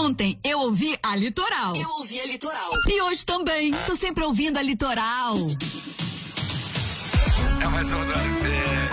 Ontem eu ouvi a Litoral. Eu ouvi a Litoral. E hoje também. Tô sempre ouvindo a Litoral. É mais uma